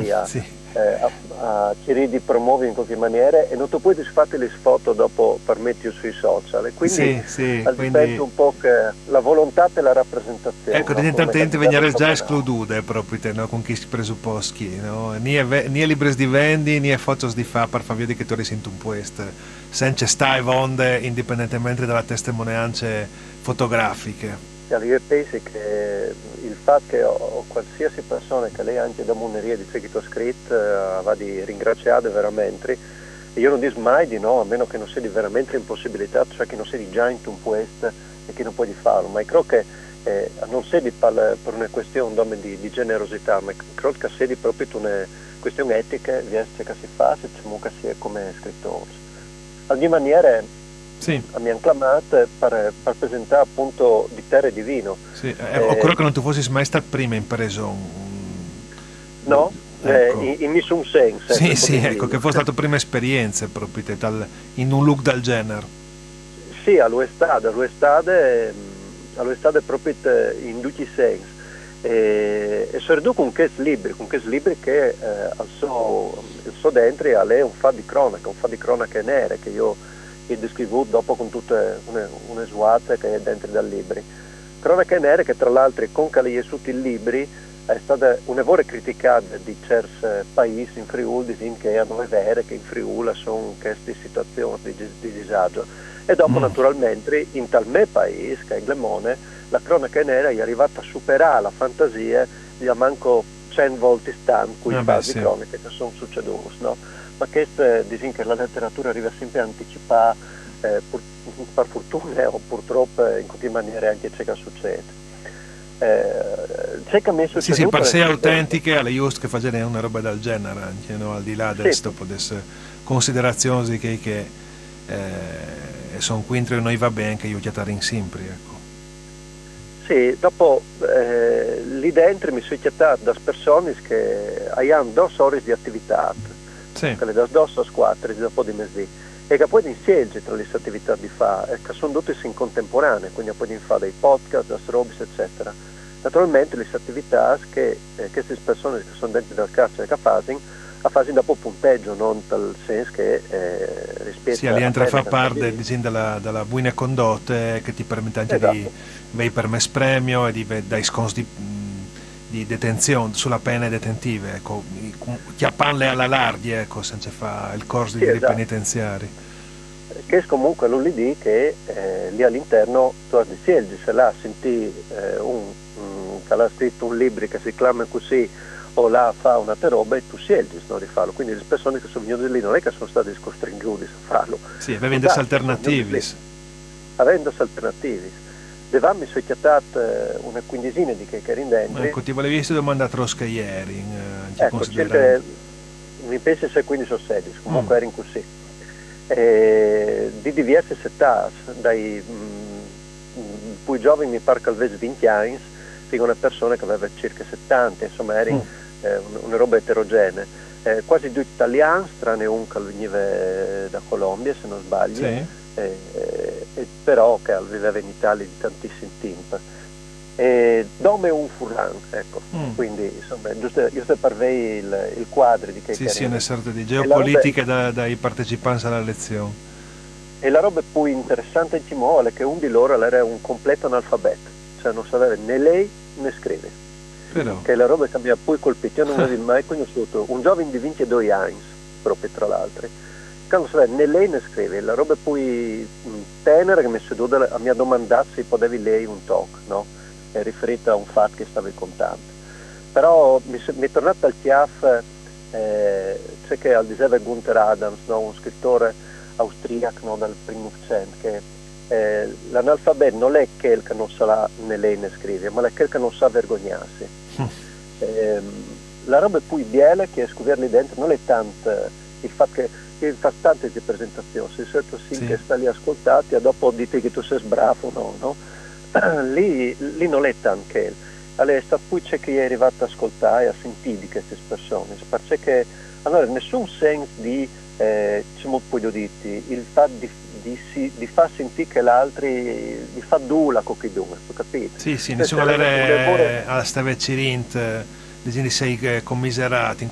lì a, Sì. a cercare di promuovere in qualche maniera e non tu puoi fare le foto dopo per mettere sui social e quindi Sì, dipende quindi un po' che la volontà e la rappresentazione, ecco, no? di Come intentamente capita venire già dopo, no? escludude proprio te, no? Con questi presupposti, no? Ni libri di vendi, ni foto di fa per far vedere che tu risenti un puesto, senza stai vonde, indipendentemente dalle testimonianze fotografiche. Allora, io penso che il fatto che ho qualsiasi persona che lei anche da Muneria dice che ti ho scritto va di ringraziare veramente e io non dico mai di no a meno che non sia di veramente impossibilità, cioè che non sia di già in un puesto e che non puoi farlo, ma credo che non sia per una questione di generosità, ma credo che sia proprio una questione etica, che si fa, se comunque si è come scrittore. Ad ogni maniera Sì, mi hanno chiamato per presentare appunto di terra e di vino. sì. O quello che non tu fossi mai stato prima impreso. No, Ecco. in nessun senso, ecco, Sì, potrei ecco, dire. che fosse la tua prima esperienza proprio te, in un look del genere. Sì, all'estate proprio in tutti i sensi. E soprattutto con questi libri che il suo dentro è un fa di cronache nere che io descrivo dopo con tutte una sguate che è dentro dal libri. Cronache nere che tra l'altro con che le tutti i libri è stata una volta criticata di certi paesi in Friuli, dicendo che non è vero che in Friuli sono queste situazioni di disagio. E dopo naturalmente in tal me paese, che è Glemone, la cronaca nera è arrivata a superare la fantasia di manco 100 volte stanno quei fasi Sì. croniche che sono succeduti, no? Ma questo dicono che la letteratura arriva sempre a anticipare per fortuna o purtroppo in qualche maniera anche ciò che succede. C'è che mi è succeduto Sì, per sé autentiche, alle just che facevano una roba del genere, anche, no? Al di là del sì. dopo delle considerazioni che sono qui entre noi va bene, che io chiamare in sempre, ecco. Sì, dopo lì dentro mi sono chiamato da persone che hanno 2 ore di attività, sì. che le da 2 a 4 dopo di mesi, e che poi insieme tra le attività di fare, che sono tutte in contemporanea, quindi poi fare dei podcast, dei robis, eccetera. Naturalmente le attività che queste persone che sono dentro del carcere che fanno dopo punteggio, non nel senso che rispetto sì, lì entra a far parte della buona condotta che ti permette anche esatto. di avere permesso premio e di dai scons di detenzione sulla pena detentive, ecco, chiappanle alla larghi, ecco, senza fare il corso di Esatto. penitenziari. Che è comunque l'ULID che lì all'interno tu hai di Sielgi, se là senti che l'ha scritto un libro che si chiama così o là fa una roba e tu Sielgi no, di farlo, quindi le persone che sono venute lì non è che sono state costringute a farlo. Sì, avendo alternativi. Avendo alternativi. Devamo mi sono chiattato una quindicina di che eri in dentro. Ecco, ti volevi domandare Trosca ieri. Ecco, circa, mi penso se 15 o 16, comunque eri in così. Di diverse età, dai più giovani mi pare che avesse 20 anni, fino a una persona che aveva circa 70, insomma era una roba eterogenea. Quasi due italiani, tranne un che veniva da Colombia se non sbaglio, sì. però che viveva in Italia di tantissimi tempo. Dome un furlan, ecco, quindi insomma giusto per voi il quadro di che sì, una sorta di geopolitica dai partecipanti alla lezione. E la roba più interessante in Timor è che uno di loro era un completo analfabeto, cioè non sapeva né lei né scrivere. Però. Che la roba che mi ha poi colpito, io non avevo mai conosciuto un giovane di 22 anni, proprio tra l'altro, che non sapeva né lei né scrivere, la roba poi tenera che mi ha domandato se potevi lei un talk, no? Riferito a un fatto che stavi contando. Però mi è tornato al TIAF, c'è che al diceva Gunther Adams, no? Un scrittore austriaco, no? Dal primo cento, che l'analfabeto non è quel che non sa né lei né scrivere, ma è quel che non sa vergognarsi. La roba più biela che è scoverli dentro non è tanto il fatto che fa tante di presentazioni, se certo sì che sta lì ascoltati e dopo dite che tu sei sbravo, no? Lì non è tanto che è stato poi c'è chi è arrivato ad ascoltare e a sentire di queste persone, perché allora nessun senso di diciamo poi diti, il fatto di far sentire che l'altro di fa dula con chi due, capito? Sì, nessuno avere a stave cirint, di sei commiserati,